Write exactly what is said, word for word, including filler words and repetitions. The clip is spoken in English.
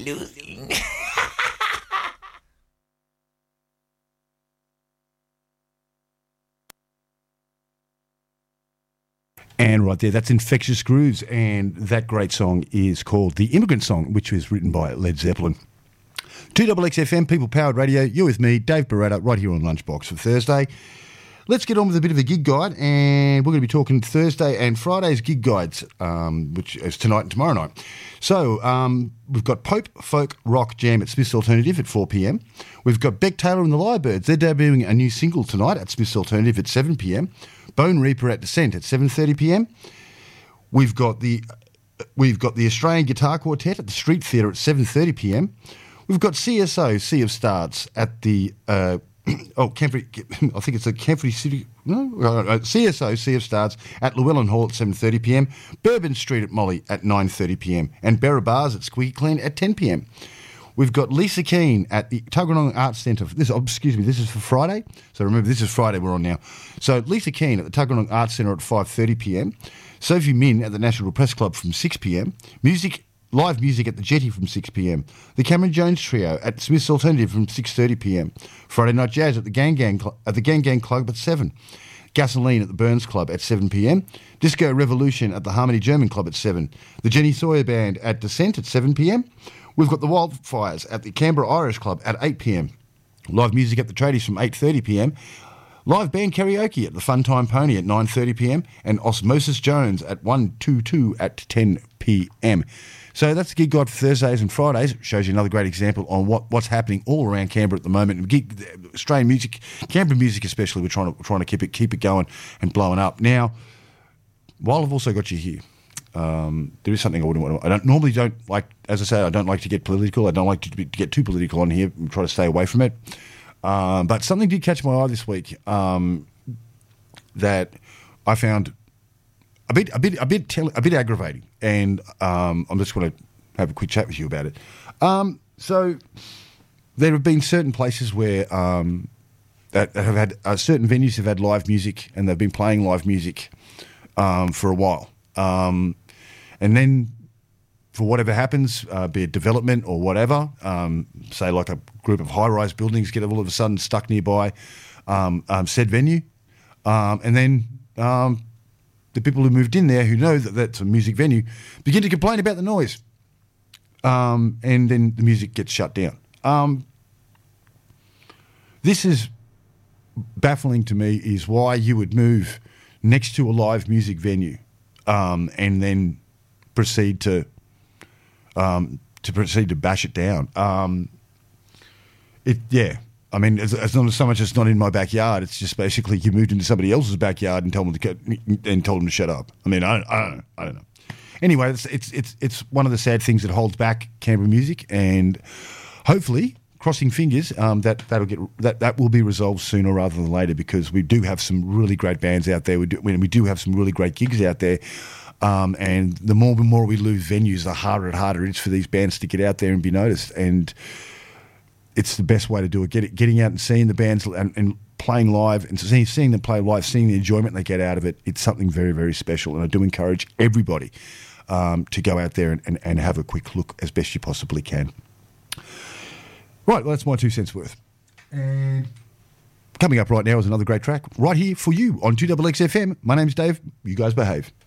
losing. And right there, that's Infectious Grooves, and that great song is called The Immigrant Song, which was written by Led Zeppelin. two X X F M, People Powered Radio, you're with me, Dave Beretta, right here on Lunchbox for Thursday. Let's get on with a bit of a gig guide, and we're going to be talking Thursday and Friday's gig guides, um, which is tonight and tomorrow night. So um, we've got Pope Folk Rock Jam at Smith's Alternative at four p.m. We've got Beck Taylor and the Lyrebirds. They're debuting a new single tonight at Smith's Alternative at seven p.m. Bone Reaper at Descent at seven thirty p.m. We've got the we've got the Australian Guitar Quartet at the Street Theatre at seven thirty p.m. We've got C S O, Sea of Stars, at the uh, oh Camfrey, I think it's the Camfrey City no uh, C S O, Sea of Stars at Llewellyn Hall at seven thirty p.m. Bourbon Street at Molly at nine thirty p.m. and Berra Bars at Squeaky Clean at ten p.m. We've got Lisa Keane at the Tuggeranong Arts Centre. This, oh, excuse me, this is for Friday. So remember, this is Friday we're on now. So Lisa Keane at the Tuggeranong Arts Centre at five thirty p.m. Sophie Min at the National Press Club from six p.m. Music, live music at the Jetty from six p.m. The Cameron Jones Trio at Smith's Alternative from six thirty p.m. Friday Night Jazz at the Gang Gang Cl- at the Gang Gang Club at seven. Gasoline at the Burns Club at seven p.m. Disco Revolution at the Harmony German Club at seven. The Jenny Sawyer Band at Descent at seven p.m. We've got the Wildfires at the Canberra Irish Club at eight p.m. Live music at the Tradies from eight thirty p.m. Live band karaoke at the Fun Time Pony at nine thirty p.m. and Osmosis Jones at one twenty-two at ten p.m. So that's the gig guide for Thursdays and Fridays. It shows you another great example on what, what's happening all around Canberra at the moment. Gig, Australian music, Canberra music especially, we're trying to trying to keep it keep it going and blowing up. Now, while I've also got you here, Um, there is something I wouldn't want to. I don't normally don't like, as I say, I don't like to get political. I don't like to, be, to get too political on here. I try to stay away from it. Um, but something did catch my eye this week um, that I found a bit, a bit, a bit, tele, a bit aggravating, and um, I'm just going to have a quick chat with you about it. Um, so there have been certain places where um, that, that have had uh, certain venues have had live music, and they've been playing live music um, for a while. Um, and then for whatever happens, uh, be it development or whatever, um, say like a group of high-rise buildings get all of a sudden stuck nearby um, um, said venue, um, and then um, the people who moved in there who know that that's a music venue begin to complain about the noise, um, and then the music gets shut down. Um, this is baffling to me, is why you would move next to a live music venue Um, and then proceed to um, to proceed to bash it down. Um, it yeah, I mean, it's, it's not so much it's not in my backyard. It's just basically you moved into somebody else's backyard and told them to and told them to shut up. I mean, I, I don't know. I don't know. Anyway, it's it's it's it's one of the sad things that holds back Canberra music, and hopefully, crossing fingers, um, that that'll get that that will be resolved sooner rather than later, because we do have some really great bands out there. We do we do have some really great gigs out there, um, and the more and more we lose venues, the harder and harder it is for these bands to get out there and be noticed. And it's the best way to do it. Get it getting out and seeing the bands and, and playing live and seeing seeing them play live, seeing the enjoyment they get out of it. It's something very very special, and I do encourage everybody um, to go out there and, and, and have a quick look as best you possibly can. Right, well, that's my two cents worth. And coming up right now is another great track right here for you on two X X F M. My name's Dave. You guys behave.